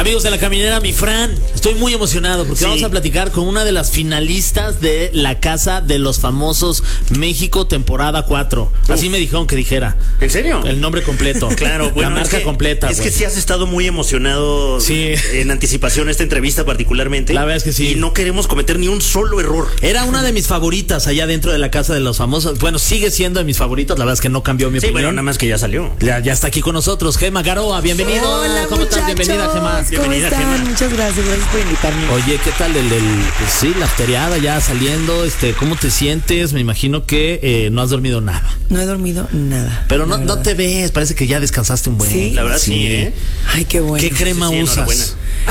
Amigos de La Caminera, mi Fran, estoy muy emocionado porque vamos a platicar con una de las finalistas de La Casa de los Famosos México temporada 4. Así me dijeron que dijera. ¿En serio? El nombre completo. Claro, bueno, la marca completa. Es que sí has estado muy emocionado en anticipación a esta entrevista particularmente. La verdad es que sí. Y no queremos cometer ni un solo error. Era una de mis favoritas allá dentro de La Casa de los Famosos. Bueno, sigue siendo de mis favoritas. La verdad es que no cambió mi opinión. Bueno, nada más que ya salió. Ya está aquí con nosotros Gema Garoa. Bienvenido. Hola, ¿Cómo estás? Bienvenida, Gema. Bienvenida, Gema. Muchas gracias por invitarme. Oye, ¿qué tal la afteriada ya saliendo? ¿Cómo te sientes? Me imagino que no has dormido nada. No he dormido nada. Pero no te ves, parece que ya descansaste un buen. Sí, la verdad sí, ¿eh? Ay, qué bueno. ¿Qué crema usas?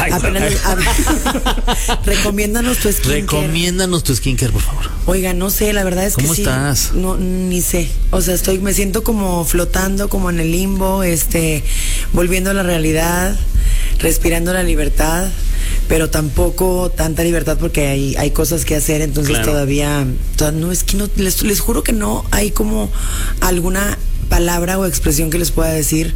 Recomiéndanos tu skincare. Recomiéndanos tu skincare, por favor. Oiga, no sé, la verdad es que sí. ¿Cómo estás? No, ni sé. O sea, me siento como flotando, como en el limbo, volviendo a la realidad, respirando la libertad, pero tampoco tanta libertad porque hay cosas que hacer, entonces todavía no, es que no, les juro que no hay como alguna palabra o expresión que les pueda decir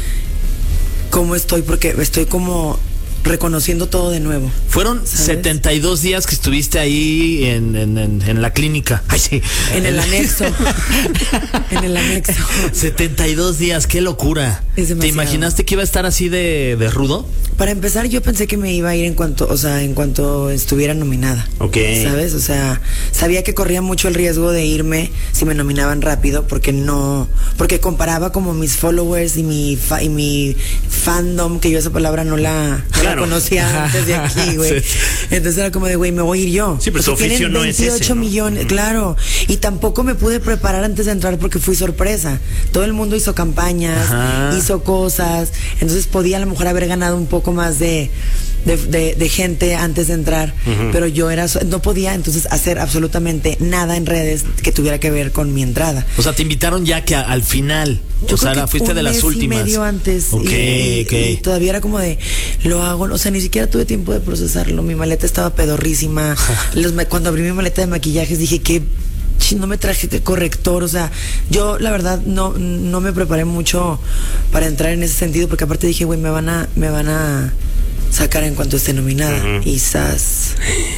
cómo estoy, porque estoy como reconociendo todo de nuevo. Fueron 72 días que estuviste ahí en la clínica. Ay, sí. En el anexo. En el anexo. 72 días, qué locura. ¿Te imaginaste que iba a estar así de rudo? Para empezar, yo pensé que me iba a ir en cuanto estuviera nominada. Ok. ¿Sabes? O sea, sabía que corría mucho el riesgo de irme si me nominaban rápido, porque comparaba como mis followers y mi fandom, que yo esa palabra no la conocía antes de aquí, güey. Sí. Entonces era como de, güey, me voy a ir yo. Sí, pero su oficio no es ese, 28 millones, claro. Y tampoco me pude preparar antes de entrar porque fui sorpresa. Todo el mundo hizo campañas, hizo cosas. Entonces podía a lo mejor haber ganado un poco más de gente antes de entrar, pero yo no podía entonces hacer absolutamente nada en redes que tuviera que ver con mi entrada. O sea, te invitaron ya que al final, yo fuiste de las últimas. Un mes y medio antes. Y todavía era como de, lo hago, o sea, ni siquiera tuve tiempo de procesarlo. Mi maleta estaba pedorrísima. Cuando abrí mi maleta de maquillajes dije que no me traje corrector, o sea, yo la verdad no me preparé mucho para entrar en ese sentido, porque aparte dije, güey, me van a sacar en cuanto esté nominada. Y sas,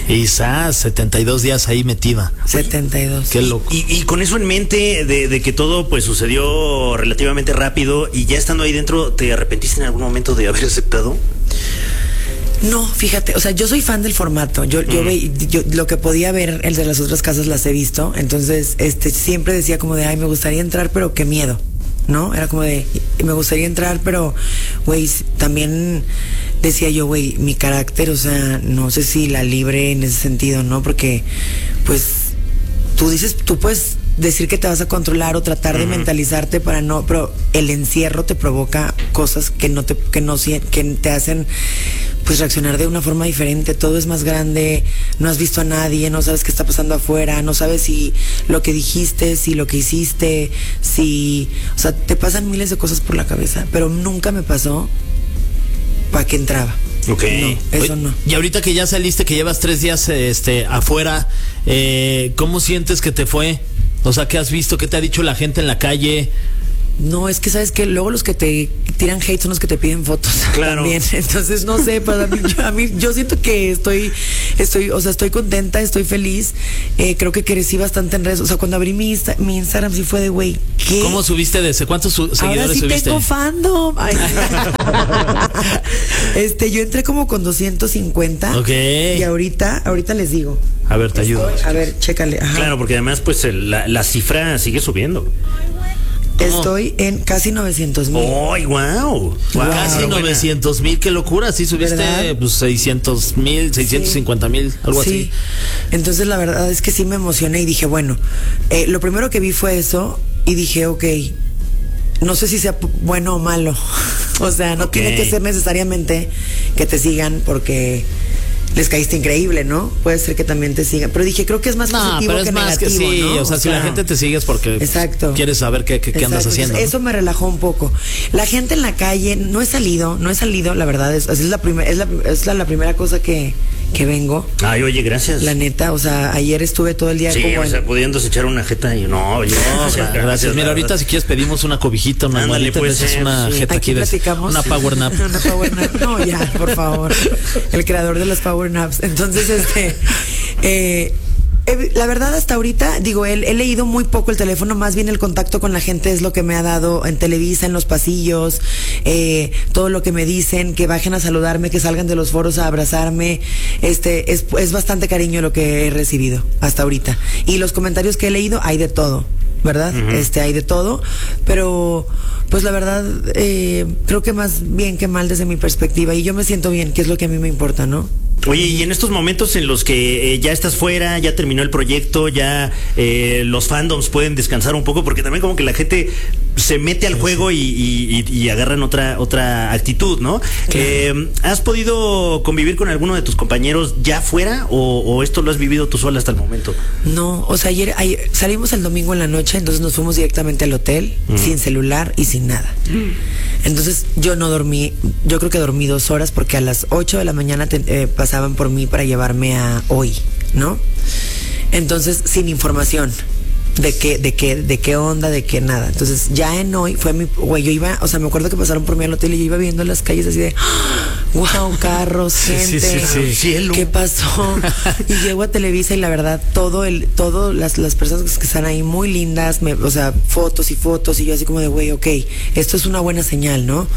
72 días ahí metida. 72. Qué loco. Y con eso en mente de que todo pues sucedió relativamente rápido y ya estando ahí dentro, ¿te arrepentiste en algún momento de haber aceptado? No, fíjate, o sea, yo soy fan del formato. Yo lo que podía ver, el de las otras casas las he visto. Entonces, siempre decía como de, ay, me gustaría entrar, pero qué miedo, ¿no? Era como de, me gustaría entrar, pero, güey, también decía yo, güey, mi carácter, o sea, no sé si la libre en ese sentido, ¿no? Porque, pues, tú puedes decir que te vas a controlar o tratar de mentalizarte para no, pero el encierro te provoca cosas que te hacen pues reaccionar de una forma diferente. Todo es más grande, no has visto a nadie, no sabes qué está pasando afuera, no sabes si lo que dijiste, si lo que hiciste, o sea, te pasan miles de cosas por la cabeza, pero nunca me pasó para que entraba. Ok. No, eso no. Y ahorita que ya saliste, que llevas 3 días afuera, ¿cómo sientes que te fue? O sea, ¿qué has visto? ¿Qué te ha dicho la gente en la calle? No, es que sabes que luego los que te tiran hate son los que te piden fotos. Claro. También. Entonces, no sé, para mí, yo siento que estoy contenta, estoy feliz. Creo que crecí bastante en redes. O sea, cuando abrí mi Instagram sí fue de, güey, ¿qué? ¿Cómo subiste de ese? ¿Cuántos seguidores ahora sí subiste? Tengo fandom. Ay. Yo entré como con 250. Ok. Y ahorita les digo. A ver, te ayudo. A ver, chécale. Ajá. Claro, porque además pues la cifra sigue subiendo. Estoy en casi 900,000. ¡Ay, wow! Casi 900,000, qué locura. Sí, subiste pues 600,000, 650,000, algo así. Entonces la verdad es que sí me emocioné y dije, bueno, lo primero que vi fue eso y dije, ok, no sé si sea bueno o malo. O sea, no tiene que ser necesariamente que te sigan porque les caíste increíble, ¿no? Puede ser que también te sigan. Pero dije, creo que es más positivo pero es que más negativo, que sí. ¿no? O sea, si la gente te sigue es porque exacto. quieres saber qué andas haciendo. Entonces, eso me relajó un poco. La gente en la calle, no he salido, la verdad, es la primera cosa que vengo. Ay, oye, gracias. La neta, o sea, ayer estuve todo el día como pudiéndose echar una jeta y no, oye, gracias. Mira, ahorita si quieres pedimos una cobijita, una almohadita, pues, es una jeta aquí platicamos. Una power nap. Una power nap. No, ya, por favor. El creador de las power naps. Entonces, la verdad, hasta ahorita, digo, he leído muy poco el teléfono, más bien el contacto con la gente es lo que me ha dado en Televisa, en los pasillos, todo lo que me dicen, que bajen a saludarme, que salgan de los foros a abrazarme, es bastante cariño lo que he recibido hasta ahorita. Y los comentarios que he leído, hay de todo, ¿verdad? Hay de todo, pero pues la verdad, creo que más bien que mal desde mi perspectiva, y yo me siento bien, que es lo que a mí me importa, ¿no? Oye, y en estos momentos en los que ya estás fuera, ya terminó el proyecto, ya los fandoms pueden descansar un poco, porque también como que la gente se mete al juego y agarran otra actitud, ¿no? Claro. ¿Has podido convivir con alguno de tus compañeros ya fuera o esto lo has vivido tú sola hasta el momento? No, o sea, ayer salimos el domingo en la noche, entonces nos fuimos directamente al hotel, sin celular y sin nada. Entonces yo no dormí, yo creo que dormí 2 horas porque a las 8 de la mañana pasaban por mí para llevarme a hoy, ¿no? Entonces, sin información de qué onda, de qué nada. Entonces, ya en hoy fue yo iba, o sea, me acuerdo que pasaron por mí al hotel y yo iba viendo las calles así de, wow, carros, gente, cielo. ¿Qué pasó? Y llego a Televisa y la verdad, las personas que están ahí muy lindas, o sea, fotos y yo así como de, güey, ok, esto es una buena señal, ¿no?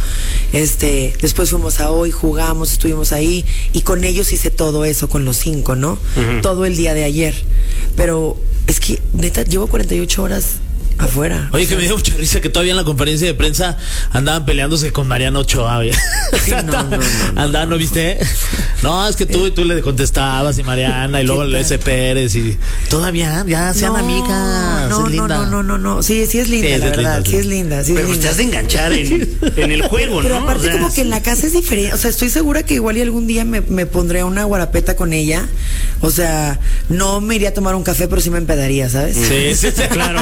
Después fuimos a hoy, jugamos, estuvimos ahí y con ellos hice todo eso, con los 5, ¿no? Todo el día de ayer. Pero es que, neta, llevo 48 horas afuera. Oye, que me dio mucha risa que todavía en la conferencia de prensa andaban peleándose con Mariana Ochoa. Sí, no. Andaban, ¿no viste? No, es que tú le contestabas y Mariana y luego el S. Pérez y todavía, ya sean amigas. No, es linda. No. Sí es linda, la verdad. Sí es linda. Pero te has de enganchar en el juego, ¿no? Pero aparte, o sea, como que en la casa es diferente. O sea, estoy segura que igual y algún día me pondré una guarapeta con ella. O sea, no me iría a tomar un café, pero sí me empedaría, ¿sabes? Sí, claro.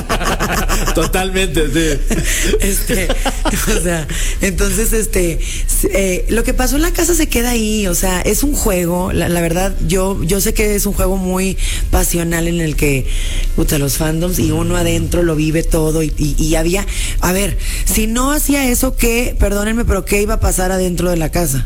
Totalmente, sí. O sea, entonces, lo que pasó en la casa se queda ahí, o sea, es un juego, la verdad, yo sé que es un juego muy pasional en el que, los fandoms y uno adentro lo vive todo y había, a ver, si no hacía eso, ¿qué? Perdónenme, pero ¿qué iba a pasar adentro de la casa?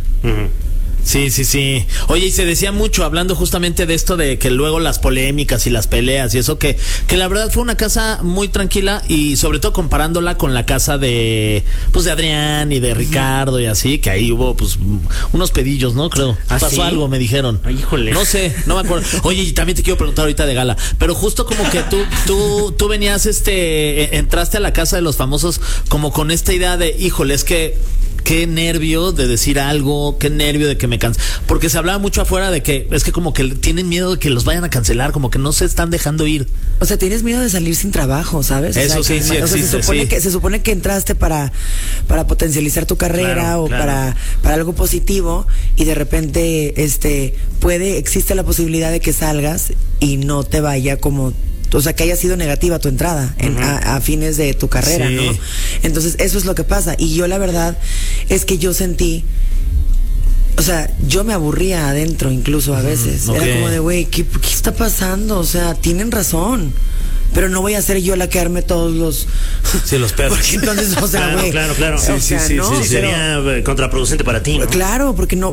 Sí. Oye, y se decía mucho, hablando justamente de esto de que luego las polémicas y las peleas y eso, que la verdad fue una casa muy tranquila y sobre todo comparándola con la casa de Adrián y de Ricardo y así, que ahí hubo pues unos pedillos, ¿no? Creo. Pasó algo, me dijeron. Ay, híjole. No sé, no me acuerdo. Oye, y también te quiero preguntar ahorita de Gala, pero justo como que tú venías, entraste a la casa de los famosos como con esta idea de, híjole, es que qué nervio de decir algo, qué nervio de que me canse. Porque se hablaba mucho afuera de que es que como que tienen miedo de que los vayan a cancelar, como que no se están dejando ir. O sea, tienes miedo de salir sin trabajo, ¿sabes? Eso sí existe, se supone que entraste para potencializar tu carrera o claro. para algo positivo y de repente existe la posibilidad de que salgas y no te vaya como, o sea, que haya sido negativa tu entrada a fines de tu carrera, ¿no? Entonces, eso es lo que pasa. Y yo la verdad es que yo sentí, o sea, yo me aburría adentro incluso a veces. Era como de, güey, ¿qué está pasando? O sea, tienen razón. Pero no voy a ser yo la que arme todos los perros. Porque entonces, o sea, güey. Claro. Sí, sería contraproducente para ti, ¿no? Claro,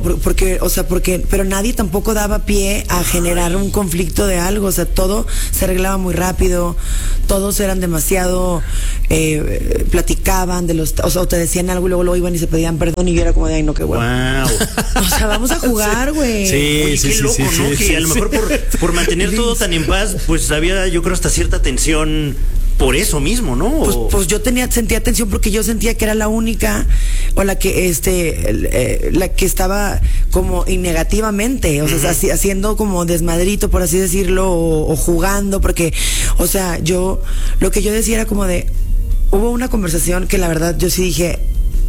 pero nadie tampoco daba pie a generar un conflicto de algo. O sea, todo se arreglaba muy rápido. Todos eran demasiado, platicaban o te decían algo y luego iban y se pedían perdón y yo era como de, ay, no, qué bueno. Wow. O sea, vamos a jugar, güey. Qué loco, ¿no? Que a lo mejor por mantener todo tan en paz, pues había, yo creo, hasta cierta tensión por eso mismo, ¿no? Pues yo sentía tensión porque yo sentía que era la única o la que la que estaba como negativamente, o sea, haciendo como desmadrito, por así decirlo, o jugando, porque, o sea, lo que yo decía era como de, hubo una conversación que la verdad yo sí dije,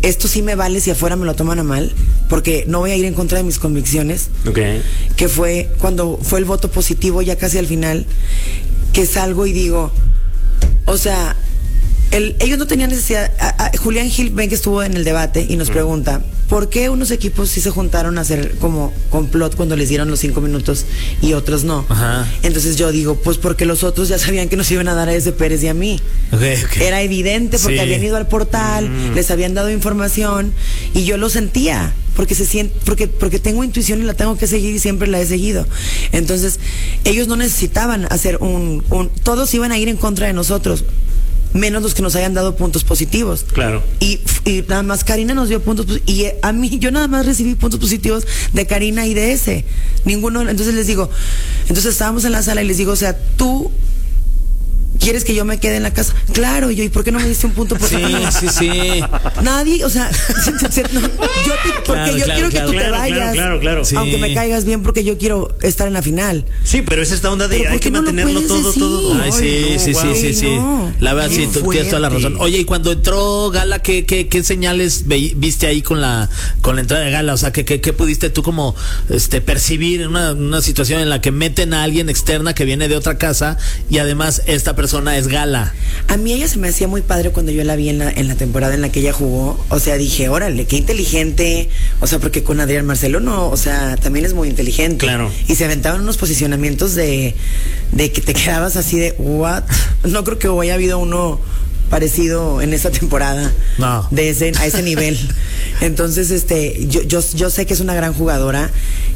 esto sí me vale si afuera me lo toman a mal, porque no voy a ir en contra de mis convicciones. Okay. Que fue cuando fue el voto positivo ya casi al final, que salgo y digo, o sea, ellos no tenían necesidad. Julián Gil, ven que estuvo en el debate y nos pregunta, ¿por qué unos equipos sí se juntaron a hacer como complot cuando les dieron los 5 minutos y otros no? Ajá. Entonces yo digo, pues porque los otros ya sabían que nos iban a dar a ese Pérez y a mí. Okay. Era evidente porque Sí. habían ido al portal, les habían dado información y yo lo sentía. Porque porque tengo intuición y la tengo que seguir y siempre la he seguido. Entonces, ellos no necesitaban hacer todos iban a ir en contra de nosotros, menos los que nos hayan dado puntos positivos. Claro. Y nada más Karina nos dio puntos y a mí, yo nada más recibí puntos positivos de Karina y de ese. Ninguno, entonces les digo, entonces estábamos en la sala y les digo, o sea, tú ¿quieres que yo me quede en la casa? Claro, y yo, ¿y por qué no me diste un punto positivo? Sí. Nadie, o sea, porque yo quiero que tú te vayas. Claro. Sí. Aunque me caigas bien, porque yo quiero estar en la final. Sí, pero es esta onda de Pero hay ¿por qué que no lo mantenerlo puedes todo. decir? Ay, sí. no. La verdad, Qué sí, tú tienes toda la fuerte. razón. Oye, y cuando entró Gala, ¿qué señales viste ahí con la entrada de Gala? O sea, ¿qué pudiste tú como percibir en una situación en la que meten a alguien externa que viene de otra casa y además esta persona es Gala? A mí ella se me hacía muy padre cuando yo la vi en la temporada en la que ella jugó. O sea, dije, órale, qué inteligente. O sea, porque con Adrián Marcelo no, o sea, también es muy inteligente. Claro. Y se aventaban unos posicionamientos de que te quedabas así de, what? No creo que haya habido uno parecido en esta temporada. No. A ese nivel. Entonces, yo sé que es una gran jugadora.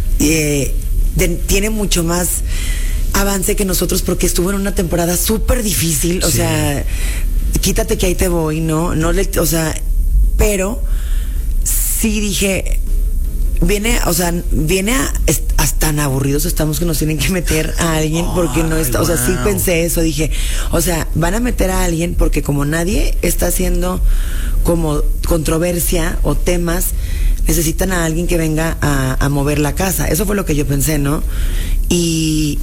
Tiene mucho más avance que nosotros porque estuvo en una temporada súper difícil, o sea, quítate que ahí te voy, o sea, pero sí dije, hasta tan aburridos estamos que nos tienen que meter a alguien porque no está, o sea, sí pensé eso, dije, o sea, van a meter a alguien porque como nadie está haciendo como controversia o temas, necesitan a alguien que venga a mover la casa. Eso fue lo que yo pensé, ¿no? Y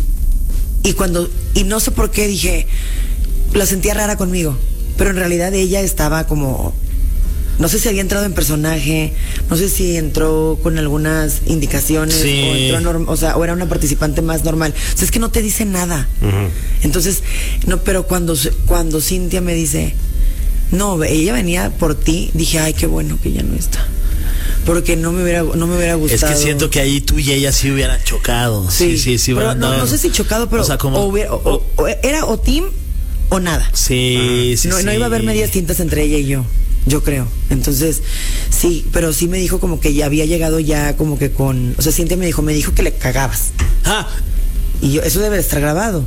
no sé por qué dije, la sentía rara conmigo, pero en realidad ella estaba como, no sé si había entrado en personaje, no sé si entró con algunas indicaciones, Sí. o entró o era una participante más normal. O sea, es que no te dice nada. Uh-huh. Entonces, no, pero cuando Cintia me dice, no, ella venía por ti, dije, ay, qué bueno que ya no está. Porque no me hubiera gustado. Es que siento que ahí tú y ella sí hubieran chocado. Sí. Pero no sé si chocado, pero o sea, como, era o team o nada. Sí. No iba a haber medias tintas entre ella y yo creo. Entonces, sí, pero sí me dijo como que ya había llegado ya como que o sea, Cintia me dijo que le cagabas. Ah, Y yo, eso debe de estar grabado.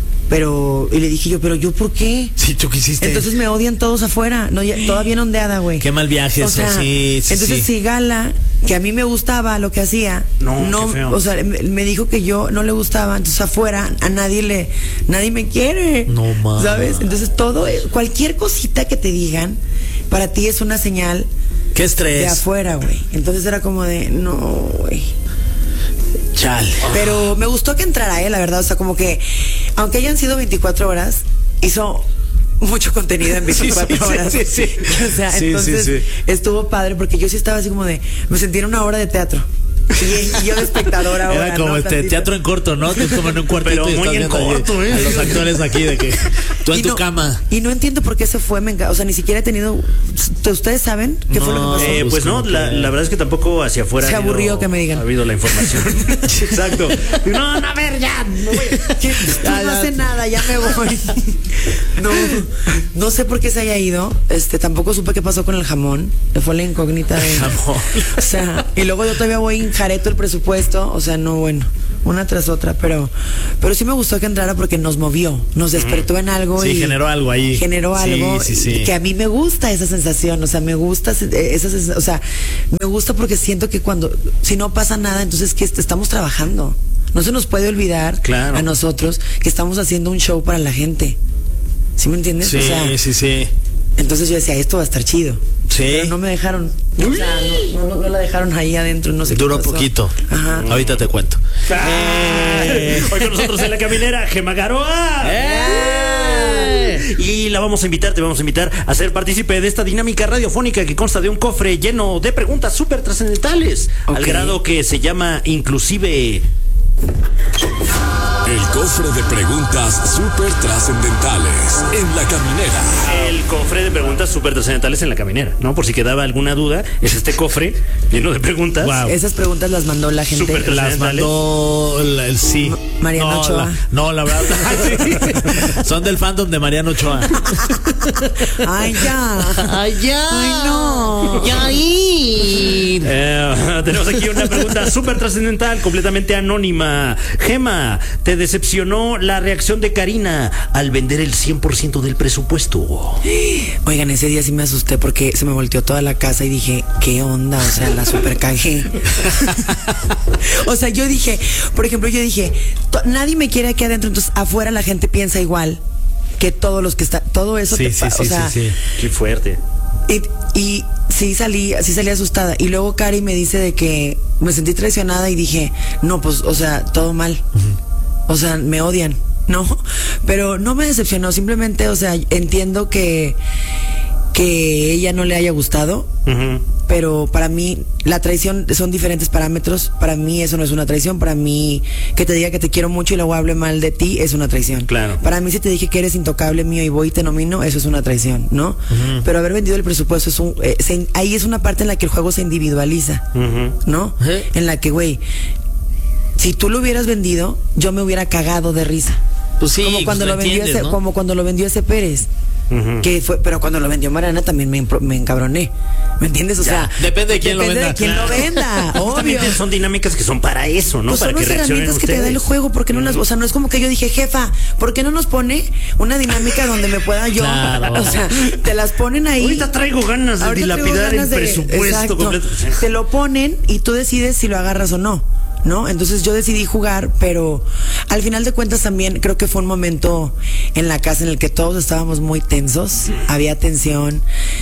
Y le dije yo, ¿pero yo por qué? sí, tú quisiste. Entonces me odian todos afuera. No, toda bien ondeada, güey. Qué mal viaje eso, sí. Entonces, si Gala, que a mí me gustaba lo que hacía, No, qué feo. o sea, me dijo que yo no le gustaba, entonces afuera a nadie me quiere. No, ma. ¿Sabes? Entonces cualquier cosita que te digan, para ti es una señal Qué estrés. de afuera, güey. Entonces era como de, no, güey. Chale. Pero me gustó que entrara, la verdad. O sea, como que, aunque hayan sido 24 horas, hizo mucho contenido en 24 horas. Sí. O sea, Sí, entonces sí. estuvo padre porque yo sí estaba así como de, me sentí en una obra de teatro. Y yo de espectadora ahora. Era como Tantito. teatro en corto, ¿no? Que es como en un cuartito. Pero y muy estás en viendo corto, a los actores aquí de que tú en Y tu no- cama. Y no entiendo por qué se fue, o sea, ni siquiera he tenido. ¿Ustedes saben qué fue lo que pasó? Pues Pues no, como la que- verdad es que tampoco hacia afuera Se ha habido- aburrió que me digan. ha habido la información. Exacto. No, a ver, ya. No voy. ¿Qué? No hace nada, ya me voy. No sé por qué se haya ido. Tampoco supe qué pasó con el jamón. Fue la incógnita de Jamón. O sea, y luego yo todavía voy en jareto el presupuesto. O sea, no, bueno, una tras otra, pero sí me gustó que entrara porque nos movió, nos despertó en algo. Sí, y generó algo ahí. Generó algo Sí. que a mí me gusta esa sensación. O sea, me gusta esa sensación. O sea, me gusta porque siento que si no pasa nada, entonces que estamos trabajando. No se nos puede olvidar Claro. a nosotros que estamos haciendo un show para la gente. ¿Sí me entiendes? Sí, O sea, sí. entonces yo decía, esto va a estar chido. Sí. Pero no me dejaron. O sea, no la dejaron ahí adentro, no sé qué Duró pasó. poquito. Ajá. Ahorita te cuento. Hoy con nosotros en la caminera, Gema Garoa. Y te vamos a invitar a ser partícipe de esta dinámica radiofónica que consta de un cofre lleno de preguntas súper trascendentales, al grado que se llama inclusive... El cofre de preguntas súper trascendentales en la caminera. El cofre de preguntas súper trascendentales en la caminera, ¿no? Por si quedaba alguna duda, es este cofre lleno de preguntas. Wow. Esas preguntas las mandó la gente. Súper Las mandó sí. Mariano Ochoa. La verdad. Sí. Son del fandom de Mariano Ochoa. Ay, ya. Ay, ya. Ay, no. Ya. Tenemos aquí una pregunta súper trascendental, completamente anónima. Gema, ¿te decepcionó la reacción de Karina al vender el 100% del presupuesto? Oigan, ese día sí me asusté porque se me volteó toda la casa y dije, ¿qué onda? O sea, la super cagué. O sea, yo dije, por ejemplo, nadie me quiere aquí adentro, entonces afuera la gente piensa igual que todos los que están, todo eso sí. Qué fuerte. Y sí salí asustada. Y luego Cari me dice de que me sentí traicionada y dije, no, pues, o sea, todo mal. O sea, me odian, ¿no? Pero no me decepcionó, simplemente, o sea, entiendo que ella no le haya gustado, pero para mí la traición son diferentes parámetros. Para mí eso no es una traición. Para mí que te diga que te quiero mucho y luego hable mal de ti es una traición. Claro. Para mí si te dije que eres intocable mío y voy y te nomino, eso es una traición, ¿no? Pero haber vendido el presupuesto es ahí es una parte en la que el juego se individualiza, ¿no? En la que, güey, si tú lo hubieras vendido, yo me hubiera cagado de risa. Pues sí, como cuando lo vendió entiendes, ¿no? como cuando lo vendió ese Pérez. Que fue, pero cuando lo vendió Mariana también me encabroné. ¿Me entiendes? O sea, depende de quién lo venda. De quién lo venda, obvio. Justamente son dinámicas que son para eso, ¿no? Pues para son que las herramientas reaccionen que te da el ustedes. juego, porque no las, o sea, no es como que yo dije, jefa, ¿por qué no nos pone una dinámica donde me pueda yo? Claro. O sea, te las ponen ahí. Ahorita traigo ganas de Ahorita traigo dilapidar ganas el de- presupuesto exacto. completo. Te lo ponen y tú decides si lo agarras o no, ¿no? Entonces yo decidí jugar, pero al final de cuentas también creo que fue un momento en la casa en el que todos estábamos muy tensos, había tensión,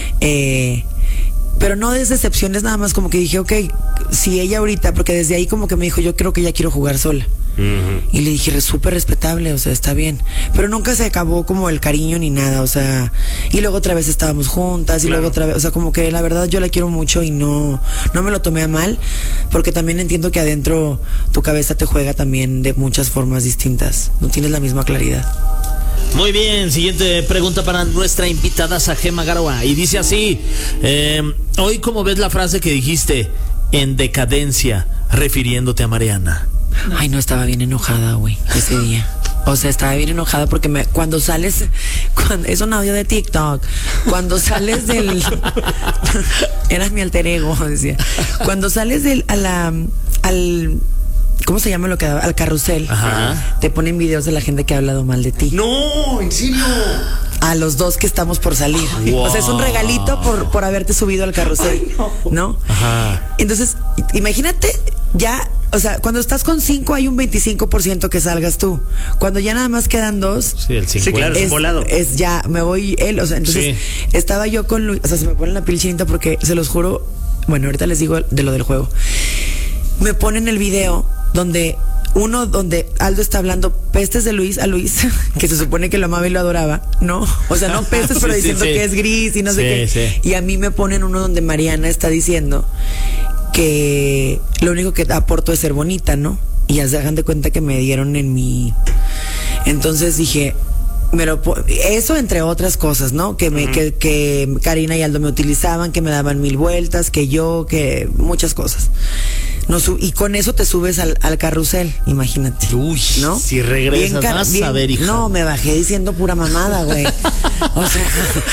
pero no es decepción, es nada más como que dije, ok, si ella ahorita, porque desde ahí como que me dijo, yo creo que ya quiero jugar sola. Y le dije, súper respetable, o sea, está bien. Pero nunca se acabó como el cariño ni nada, o sea, y luego otra vez estábamos juntas y luego otra vez, o sea, como que la verdad yo la quiero mucho y no me lo tomé a mal, porque también entiendo que adentro tu cabeza te juega también de muchas formas distintas, no tienes la misma claridad. Muy bien, siguiente pregunta para nuestra invitada Gema Garoa. Y dice así, hoy ¿cómo ves la frase que dijiste en decadencia refiriéndote a Mariana? Ay, no, estaba bien enojada, güey, ese día. O sea, estaba bien enojada porque cuando sales, es un audio de TikTok, cuando sales del, eras mi alter ego, decía, cuando sales al ¿cómo se llama lo que al carrusel? Ajá. Te ponen videos de la gente que ha hablado mal de ti. No, en serio. A los dos que estamos por salir. Wow. O sea, es un regalito por haberte subido al carrusel. Ay, ¿no? Ajá. Entonces, imagínate, ya, o sea, cuando estás con 5 hay un 25% que salgas tú. Cuando ya nada más quedan 2. Sí, el 50. Sí, claro, es un volado. Es ya, me voy él, o sea, entonces estaba yo con Luis, o sea, se me pone la piel chinita porque se los juro, bueno, ahorita les digo de lo del juego. Me ponen el video donde Aldo está hablando pestes de Luis a Luis, que se supone que lo amaba y lo adoraba, ¿no? O sea, no pestes, pero Sí, diciendo sí. que es gris y no sé qué. Sí. Y a mí me ponen uno donde Mariana está diciendo que lo único que aporto es ser bonita, ¿no? Y ya se hagan de cuenta que me dieron en mi... Entonces dije, eso entre otras cosas, ¿no? Que Karina y Aldo me utilizaban, que me daban 1000 vueltas, que muchas cosas. Y con eso te subes al carrusel, imagínate. Uy, ¿no? si regresas, vas a ver, hija. No, me bajé diciendo pura mamada, güey. O sea,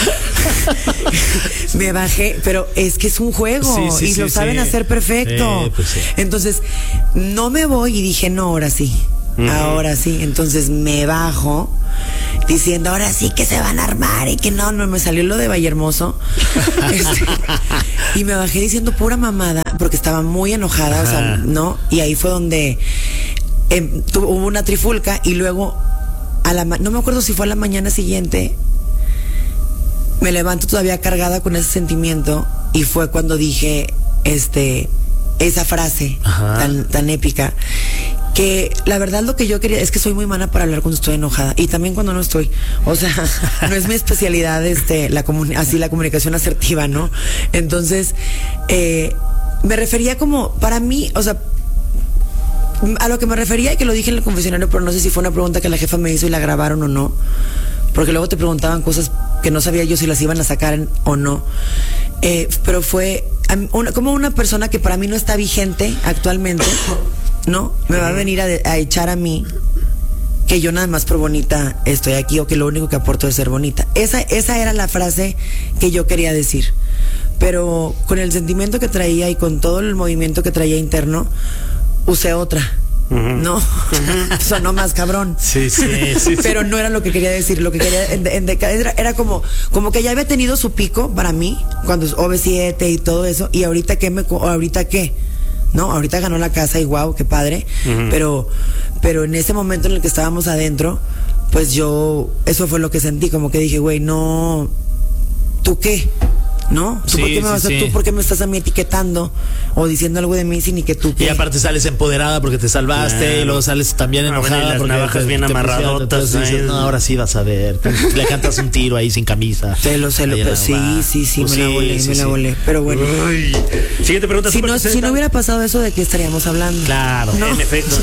me bajé, pero es que es un juego y lo saben hacer perfecto. Pues sí. Entonces, no me voy y dije, no, ahora sí. Ahora sí. Entonces me bajo diciendo, ahora sí que se van a armar y que no me salió lo de Vallehermoso. Y me bajé diciendo pura mamada porque estaba muy enojada, o sea, ¿no? Y ahí fue donde hubo una trifulca y luego no me acuerdo si fue a la mañana siguiente, me levanto todavía cargada con ese sentimiento y fue cuando dije esa frase tan épica. que la verdad lo que yo quería es que soy muy mala para hablar cuando estoy enojada y también cuando no estoy, o sea, no es mi especialidad la comunicación asertiva, ¿no? Entonces me refería como, para mí, o sea, a lo que me refería, y que lo dije en el confesionario, pero no sé si fue una pregunta que la jefa me hizo y la grabaron o no, porque luego te preguntaban cosas que no sabía yo si las iban a sacar o no, pero fue como una persona que para mí no está vigente actualmente, ¿no? Me va a venir a echar a mí que yo nada más por bonita estoy aquí, o que lo único que aporto es ser bonita. Esa era la frase que yo quería decir, pero con el sentimiento que traía y con todo el movimiento que traía interno, usé otra. No, sonó más cabrón. Sí. Pero no era lo que quería decir. Lo que quería era como que ya había tenido su pico para mí cuando es OV7 y todo eso. Y ahorita qué, no, ahorita ganó la casa y wow, qué padre. Pero en ese momento en el que estábamos adentro, pues eso fue lo que sentí, como que dije, güey, no, ¿tú qué? ¿No? ¿Tú por qué me estás a mí etiquetando o diciendo algo de mí sin ni que tú qué? Y aparte sales empoderada porque te salvaste, y luego sales también enojada las porque navajas bien amarradotas. Dices, no, ahora sí vas a ver. Le cantas un tiro ahí sin camisa. Sí, me la volé. Pero bueno. Uy. Siguiente pregunta. Si no hubiera pasado eso, ¿de qué estaríamos hablando? Claro. ¿No? En efecto,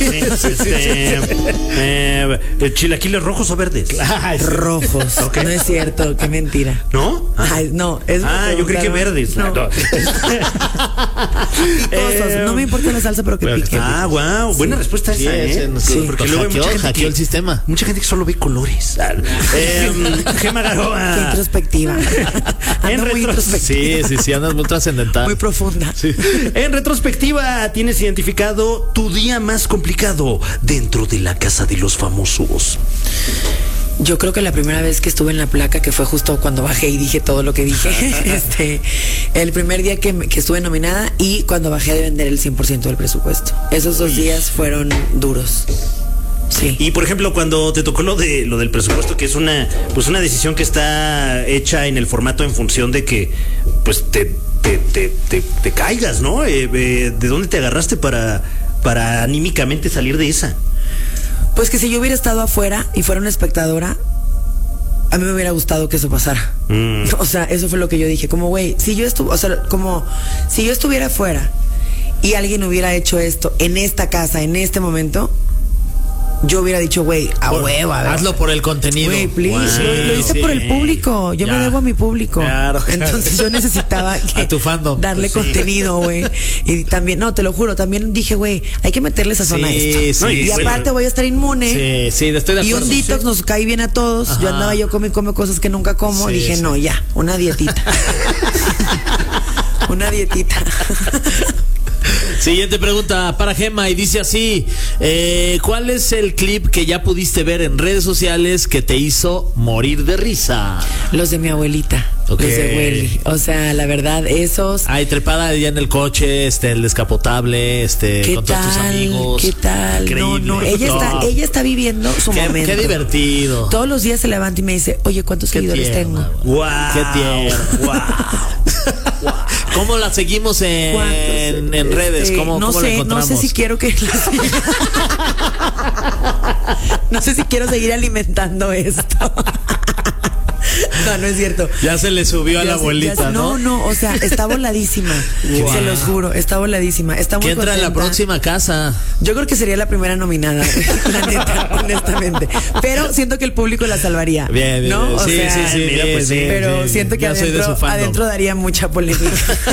¿chilaquiles rojos o verdes? Rojos. Okay. No es cierto, qué mentira. ¿No? Ay, no, es yo creí que verdes. No. Picosos. No me importa la salsa, pero que pique. Wow. Buena respuesta esa, Sí. Porque luego hay mucha gente hackeó el sistema. Mucha gente que solo ve colores. Gema Garoa. Qué introspectiva. Ando muy introspectiva. Sí, andas muy trascendental. Muy profunda. Sí. En retrospectiva, tienes identificado tu día más complicado dentro de la casa de los famosos. Yo creo que la primera vez que estuve en la placa, que fue justo cuando bajé y dije todo lo que dije, el primer día que estuve nominada y cuando bajé de vender el 100% del presupuesto. Esos 2 días fueron duros. Sí. Y por ejemplo, cuando te tocó lo del presupuesto, que es una decisión que está hecha en el formato en función de que pues te caigas, ¿no? ¿De dónde te agarraste para anímicamente salir de esa? Pues que si yo hubiera estado afuera y fuera una espectadora, a mí me hubiera gustado que eso pasara. O sea, eso fue lo que yo dije. Como, güey, si yo estuviera afuera y alguien hubiera hecho esto en esta casa, en este momento, yo hubiera dicho, güey, a huevo, a ver. Hazlo por el contenido. Güey, please. Lo hice por el público. Yo me debo a mi público. Claro. Entonces yo necesitaba a tu fandom. Darle contenido, güey. Y también, no, te lo juro, también dije, güey, hay que meterle sazón a esto. No, y aparte voy a estar inmune. Sí, estoy de acuerdo. Y un detox nos cae bien a todos. Ajá. Yo andaba come cosas que nunca como. Dije, no, ya, una dietita. Una dietita. Siguiente pregunta para Gema y dice así: ¿cuál es el clip que ya pudiste ver en redes sociales que te hizo morir de risa? Los de mi abuelita. Okay. Los de Welly. O sea, la verdad, esos. Ay, trepada allá en el coche, el descapotable, con todos tus amigos. ¿Qué tal? Increíble. No, ella está viviendo su momento. Qué divertido. Todos los días se levanta y me dice, oye, ¿cuántos seguidores tengo? Wow. Qué tierno. Wow. ¿Cómo la seguimos en redes? ¿Cómo la encontramos? No sé si quiero que no sé si quiero seguir alimentando esto. No es cierto. Ya se le subió a la abuelita, ¿no? No, o sea, está voladísima. Wow. Se los juro, está voladísima. Está muy contenta. ¿Quién entra en la próxima casa? Yo creo que sería la primera nominada, la neta, honestamente. Pero siento que el público la salvaría. Bien. ¿No? O sí, sea, sí, mira, pues, bien, pero bien. Siento que adentro daría mucha polémica.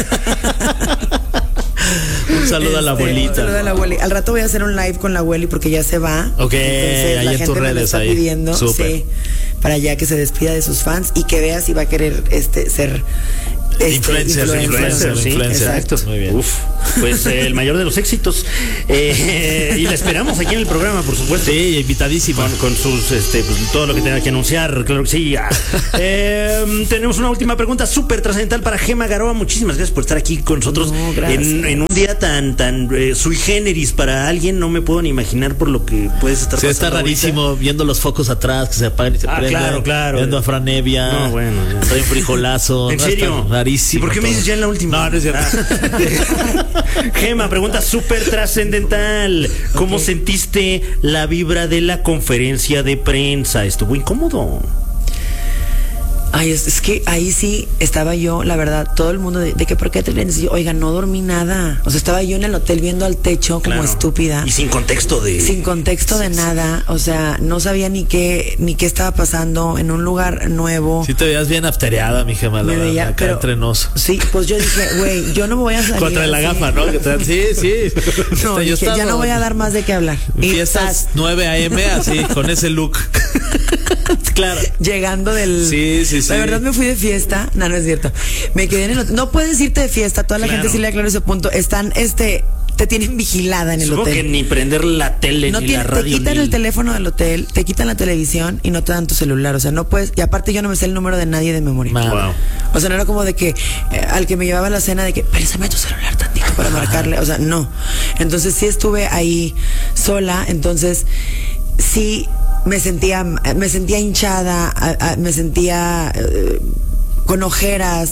Un saludo a la abuelita. Un saludo a la abuelita. Al rato voy a hacer un live con la abueli porque ya se va. Ok, entonces, ahí en tus redes está ahí. Pidiendo, Súper. sí, para ya que se despida de sus fans y que vea si va a querer ser influencer, sí, exacto. Muy bien. Uf, pues el mayor de los éxitos. Y la esperamos aquí en el programa, por supuesto. Sí, invitadísima. Con sus, pues, todo lo que tenga que anunciar, claro que sí. Tenemos una última pregunta súper trascendental para Gema Garoa. Muchísimas gracias por estar aquí con nosotros en un día tan sui generis para alguien. No me puedo ni imaginar por lo que puedes estar pasando. Está rarísimo ahorita. Viendo los focos atrás que se apagan y se prenden. Claro. Viendo a Fran Evia. No, bueno. Estoy en frijolazo. ¿En serio? Rarísimo. ¿Y por qué me dices ya en la última? No es cierto. Gema, pregunta súper trascendental. ¿Cómo sentiste la vibra de la conferencia de prensa? ¿Estuvo incómodo? Ay, es que ahí sí estaba yo, la verdad, todo el mundo de que por qué te vienes. Oiga, no dormí nada. O sea, estaba yo en el hotel viendo al techo como estúpida. Y sin contexto de nada. O sea, no sabía ni qué estaba pasando en un lugar nuevo. Sí te veías bien aftereada, mi Gema, me veía, acá entre nos. Sí, pues yo dije, güey, yo no me voy a salir. Contra la gafa, ¿no? Sí. No, dije, ya no voy a dar más de qué hablar. Fiestas 9 a.m. así, con ese look. Claro. Llegando del... Sí. La verdad me fui de fiesta. No es cierto. Me quedé en el hotel. No puedes irte de fiesta. Toda la gente sí le aclaró ese punto. Están, te tienen vigilada en el hotel. Que ni prender la tele, ni la radio. Te quitan el teléfono del hotel, te quitan la televisión y no te dan tu celular. O sea, no puedes. Y aparte yo no me sé el número de nadie de memoria. Wow. O sea, no era como de que al que me llevaba a la cena de que, préstame tu celular tantito para marcarle. O sea, no. Entonces sí estuve ahí sola. Entonces sí me sentía hinchada, me sentía con ojeras.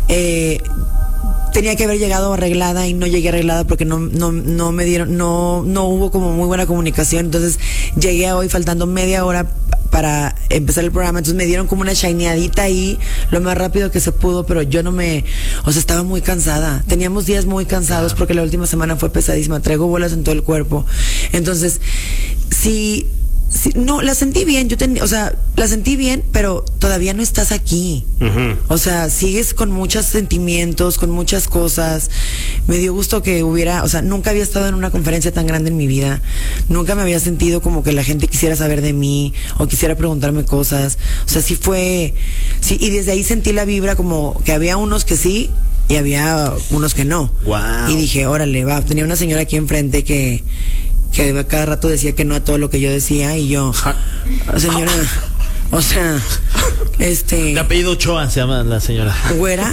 Tenía que haber llegado arreglada y no llegué arreglada porque no me dieron, no hubo como muy buena comunicación. Entonces llegué hoy faltando media hora para empezar el programa. Entonces me dieron como una shineadita ahí lo más rápido que se pudo, pero yo estaba muy cansada. Teníamos días muy cansados porque la última semana fue pesadísima. Traigo bolas en todo el cuerpo. Entonces, sí, no, la sentí bien, la sentí bien, pero todavía no estás aquí. Uh-huh. O sea, sigues con muchos sentimientos, con muchas cosas. Me dio gusto que nunca había estado en una conferencia tan grande en mi vida. Nunca me había sentido como que la gente quisiera saber de mí o quisiera preguntarme cosas. O sea, sí, y desde ahí sentí la vibra como que había unos que sí y había unos que no. Wow. Y dije, órale, va. Tenía una señora aquí enfrente que cada rato decía que no a todo lo que yo decía y yo, señora, o sea, de apellido Ochoa se llama la señora. ¿Güera?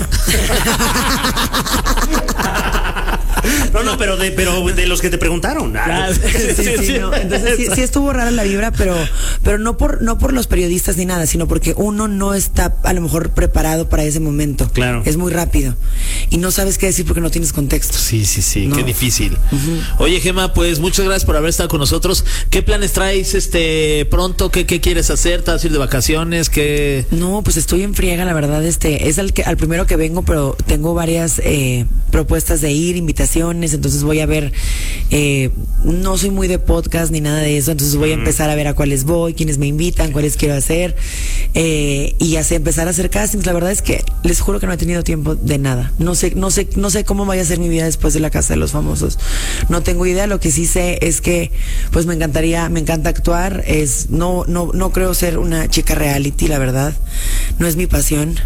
No, pero de los que te preguntaron. Sí, no. Entonces sí estuvo rara la vibra, pero no por los periodistas ni nada, sino porque uno no está a lo mejor preparado para ese momento. Claro. Es muy rápido y no sabes qué decir porque no tienes contexto. Sí, no. Qué difícil. Uh-huh. Oye, Gema, pues muchas gracias por haber estado con nosotros. ¿Qué planes traes pronto? ¿Qué quieres hacer? ¿Te vas a ir de vacaciones? ¿Qué? No, pues estoy en friega, la verdad. Es al primero que vengo, pero tengo varias propuestas de ir, invitaciones. Entonces voy a ver, no soy muy de podcast ni nada de eso, entonces voy a empezar a ver a cuáles voy, quiénes me invitan, cuáles quiero hacer, y empezar a hacer castings. La verdad es que les juro que no he tenido tiempo de nada. No sé cómo vaya a ser mi vida después de la Casa de los Famosos. No tengo idea. Lo que sí sé es que pues me encanta actuar. No creo ser una chica reality, la verdad. No es mi pasión.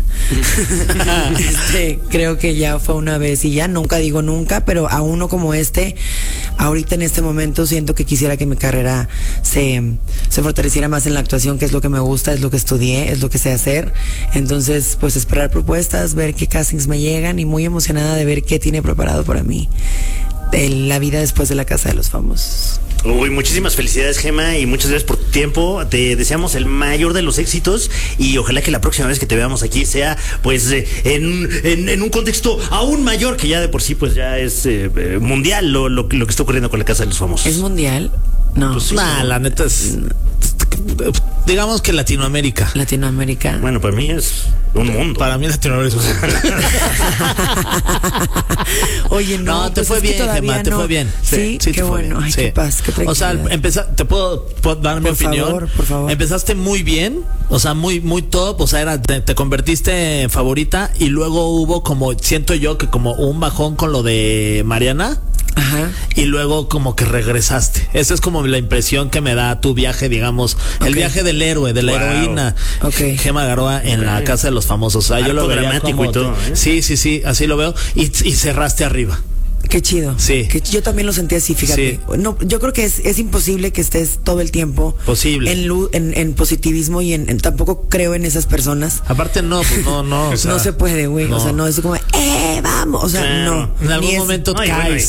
Creo que ya fue una vez y ya, nunca digo nunca, pero a uno como ahorita en este momento siento que quisiera que mi carrera se fortaleciera más en la actuación, que es lo que me gusta, es lo que estudié, es lo que sé hacer. Entonces, pues esperar propuestas, ver qué castings me llegan y muy emocionada de ver qué tiene preparado para mí la vida después de la Casa de los Famosos. Uy, muchísimas felicidades, Gema, y muchas gracias por tu tiempo. Te deseamos el mayor de los éxitos y ojalá que la próxima vez que te veamos aquí sea pues en un contexto aún mayor, que ya de por sí pues ya es mundial lo que está ocurriendo con la Casa de los Famosos. ¿Es mundial? No. Pues, la neta es, digamos que Latinoamérica. Bueno, para mí es un mundo. Para mí Latinoamérica es un mundo. Oye, no, te fue bien, Gema, te fue bien. Sí, qué bueno. Ay, qué paz, qué tranquilidad. O sea, ¿te puedo dar mi opinión? Por favor. Empezaste muy bien, o sea, muy top, o sea, te convertiste en favorita y luego hubo siento yo que como un bajón con lo de Mariana. Ajá. Y luego como que regresaste. Esa es como la impresión que me da tu viaje, digamos, el viaje del héroe, de la heroína. Gema Garoa en la Casa de los Famosos. O sea, yo lo veía dramático como y todo, ¿eh? Sí, así lo veo. Y cerraste arriba. Qué chido. Sí. Yo también lo sentí así, fíjate. Sí. No, yo creo que es imposible que estés todo el tiempo en positivismo y tampoco creo en esas personas. Aparte no, pues no. O sea, no se puede, güey. No. O sea, no es como, vamos. O sea, no. En algún momento caes.